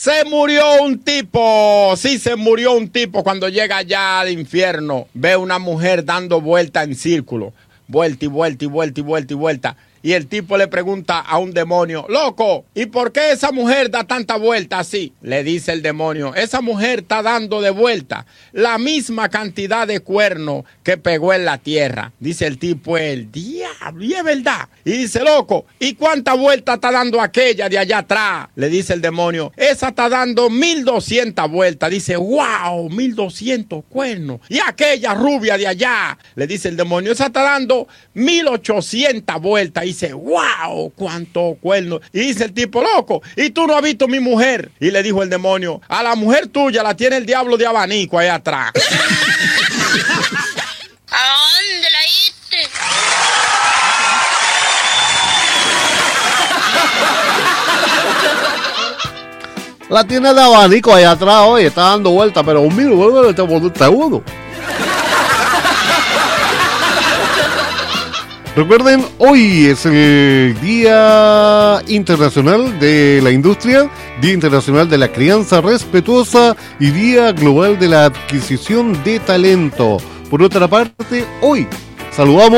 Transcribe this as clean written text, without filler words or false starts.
Se murió un tipo, sí, se murió un tipo cuando llega allá al infierno. Ve una mujer dando vuelta en círculo, vuelta y vuelta y vuelta y vuelta y vuelta. Y el tipo le pregunta a un demonio, loco, ¿y por qué esa mujer da tanta vuelta así? Le dice el demonio, esa mujer está dando de vuelta la misma cantidad de cuernos que pegó en la tierra. Dice el tipo, el diablo, y es verdad. Y dice, loco, ¿y cuánta vuelta está dando aquella de allá atrás? Le dice el demonio, esa está dando 1200 vueltas. Dice, wow, 1200 cuernos. Y aquella rubia de allá, le dice el demonio, esa está dando 1800 vueltas. Y dice, wow, cuánto cuernos. Y dice el tipo, loco, ¿y tú no has visto mi mujer? Y le dijo el demonio, a la mujer tuya la tiene el diablo de abanico ahí atrás. ¿A dónde la diste? La tiene de abanico ahí atrás, oye, está dando vuelta, pero mira, vuelve este uno. Recuerden, hoy es el Día Internacional de la Industria, Día Internacional de la Crianza Respetuosa y Día Global de la Adquisición de Talento. Por otra parte, hoy saludamos